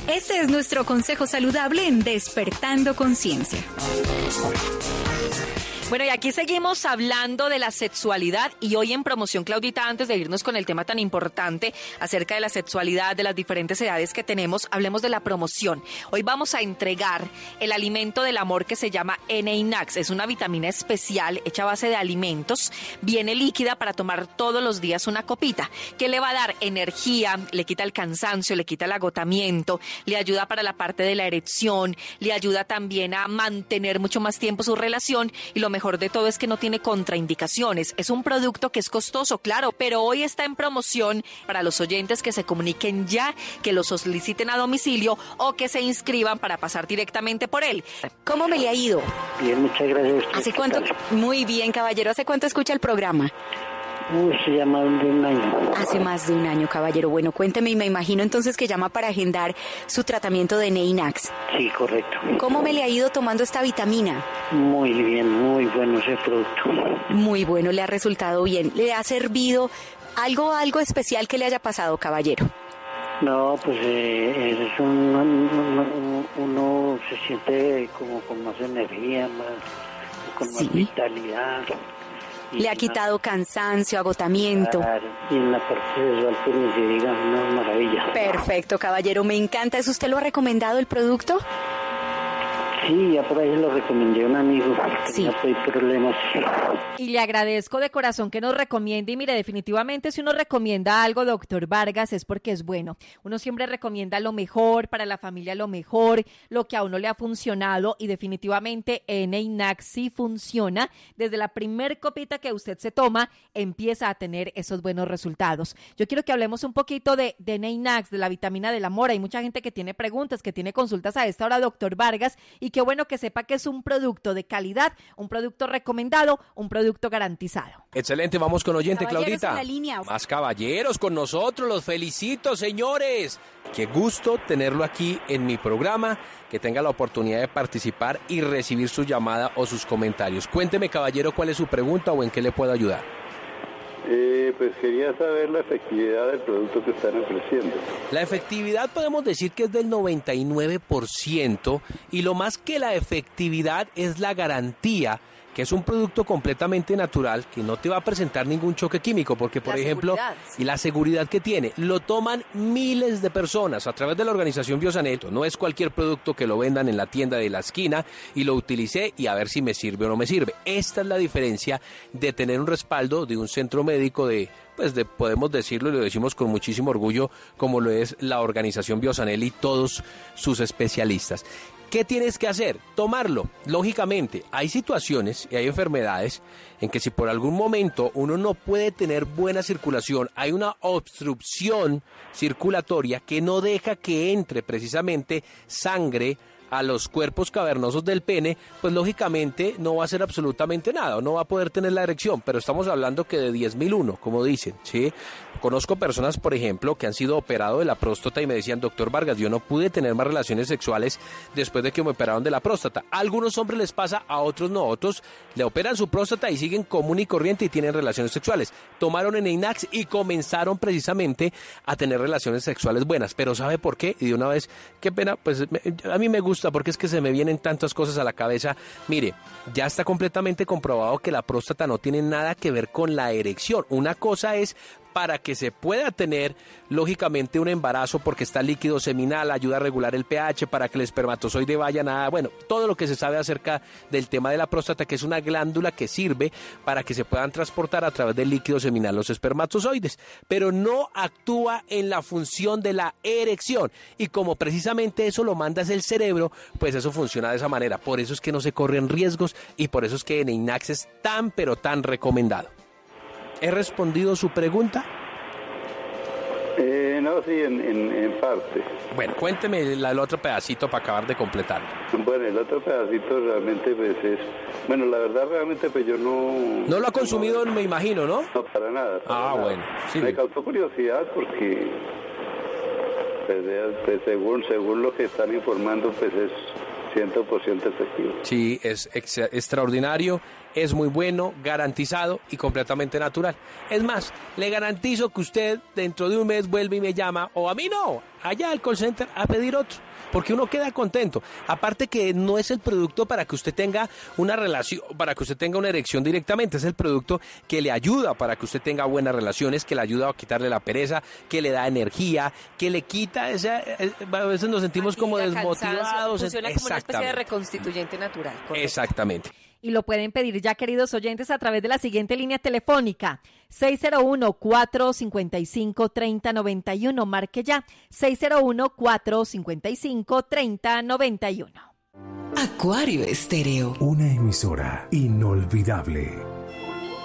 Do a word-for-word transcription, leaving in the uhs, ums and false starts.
Este es nuestro consejo saludable en Despertando Conciencia. Bueno, y aquí seguimos hablando de la sexualidad y hoy en promoción, Claudita, antes de irnos con el tema tan importante acerca de la sexualidad, de las diferentes edades que tenemos, hablemos de la promoción. Hoy vamos a entregar el alimento del amor que se llama N-Inax. Es una vitamina especial hecha a base de alimentos, viene líquida para tomar todos los días una copita, que le va a dar energía, le quita el cansancio, le quita el agotamiento, le ayuda para la parte de la erección, le ayuda también a mantener mucho más tiempo su relación y lo mejor mejor de todo es que no tiene contraindicaciones. Es un producto que es costoso, claro, pero hoy está en promoción para los oyentes que se comuniquen ya, que lo soliciten a domicilio o que se inscriban para pasar directamente por él. ¿Cómo me le ha ido? Bien, muchas gracias. ¿Hace cuánto? Muy bien, caballero. ¿Hace cuánto escucha el programa? Uy, se llama de un año. Hace más de un año, caballero. Bueno, cuénteme y me imagino entonces que llama para agendar su tratamiento de N-Inax. Sí, correcto. ¿Cómo me le ha ido tomando esta vitamina? Muy bien, muy bueno ese producto. Muy bueno, le ha resultado bien. ¿Le ha servido algo, algo especial que le haya pasado, caballero? No, pues eh, es un, uno, uno se siente como con más energía, más, con más sí. vitalidad. Le ha quitado cansancio, agotamiento. Claro, y en la parte visual, pues ni se diga, una maravilla. Perfecto, caballero, me encanta. ¿Es usted lo ha recomendado el producto? Sí, ya por ahí lo recomendé a un amigo. Sí. No hay problemas. Y le agradezco de corazón que nos recomiende. Y mire, definitivamente si uno recomienda algo, doctor Vargas, es porque es bueno. Uno siempre recomienda lo mejor, para la familia lo mejor, lo que a uno le ha funcionado. Y definitivamente N-Inax sí funciona. Desde la primer copita que usted se toma, empieza a tener esos buenos resultados. Yo quiero que hablemos un poquito de, de N-Inax, de la vitamina del amor. Hay mucha gente que tiene preguntas, que tiene consultas a esta hora, doctor Vargas. Y qué bueno que sepa que es un producto de calidad, un producto recomendado, un producto garantizado. Excelente, vamos con oyente, Caballeros Claudita. en la línea. Más caballeros con nosotros, los felicito, señores. Qué gusto tenerlo aquí en mi programa, que tenga la oportunidad de participar y recibir su llamada o sus comentarios. Cuénteme, caballero, cuál es su pregunta o en qué le puedo ayudar. Eh, pues quería saber la efectividad del producto que están ofreciendo. La efectividad podemos decir que es del noventa y nueve por ciento y lo más que la efectividad es la garantía, que es un producto completamente natural que no te va a presentar ningún choque químico, porque por La ejemplo, sí. y la seguridad que tiene, lo toman miles de personas a través de la organización Biosanel. No es cualquier producto que lo vendan en la tienda de la esquina y lo utilicé y a ver si me sirve o no me sirve. Esta es la diferencia de tener un respaldo de un centro médico de, pues de, podemos decirlo y lo decimos con muchísimo orgullo, como lo es la organización Biosanel y todos sus especialistas. ¿Qué tienes que hacer? Tomarlo. Lógicamente, hay situaciones y hay enfermedades en que si por algún momento uno no puede tener buena circulación, hay una obstrucción circulatoria que no deja que entre precisamente sangre a los cuerpos cavernosos del pene, pues lógicamente no va a hacer absolutamente nada, no va a poder tener la erección, pero estamos hablando que de diez mil uno, como dicen, ¿sí? Conozco personas, por ejemplo, que han sido operados de la próstata y me decían, doctor Vargas, yo no pude tener más relaciones sexuales después de que me operaron de la próstata. A algunos hombres les pasa, a otros no, otros le operan su próstata y siguen común y corriente y tienen relaciones sexuales. Tomaron N-Inax y comenzaron precisamente a tener relaciones sexuales buenas, pero ¿sabe por qué? Y de una vez, qué pena, pues a mí me gusta porque es que se me vienen tantas cosas a la cabeza. Mire, ya está completamente comprobado que la próstata no tiene nada que ver con la erección. Una cosa es para que se pueda tener, lógicamente, un embarazo porque está líquido seminal, ayuda a regular el pH para que el espermatozoide vaya nada, bueno, todo lo que se sabe acerca del tema de la próstata, que es una glándula que sirve para que se puedan transportar a través del líquido seminal los espermatozoides, pero no actúa en la función de la erección, y como precisamente eso lo manda el cerebro, pues eso funciona de esa manera. Por eso es que no se corren riesgos y por eso es que N-Inax es tan pero tan recomendado. ¿He respondido su pregunta? Eh, no, sí, en, en, en parte. Bueno, cuénteme la, el otro pedacito para acabar de completarlo. Bueno, el otro pedacito realmente pues es... Bueno, la verdad realmente pues yo no... No lo ha consumido, no, me imagino, ¿no? No, para nada. Para ah, nada. bueno. Sí. Me causó curiosidad porque pues, pues según, según lo que están informando pues es cien por ciento efectivo. Sí, es ex- extraordinario es muy bueno, garantizado y completamente natural. Es más, le garantizo que usted dentro de un mes vuelve y me llama, o a mí no, allá al call center a pedir otro, porque uno queda contento. Aparte que no es el producto para que usted tenga una relación, para que usted tenga una erección directamente, es el producto que le ayuda para que usted tenga buenas relaciones, que le ayuda a quitarle la pereza, que le da energía, que le quita esa, a veces nos sentimos como desmotivados. Funciona como una especie de reconstituyente natural. Correcto. Exactamente. Y lo pueden pedir ya, queridos oyentes, a través de la siguiente línea telefónica, seis cero uno, cuatro cinco cinco, tres cero nueve uno. Marque ya, seis cero uno, cuatro cinco cinco, tres cero nueve uno. Acuario Estéreo. Una emisora inolvidable.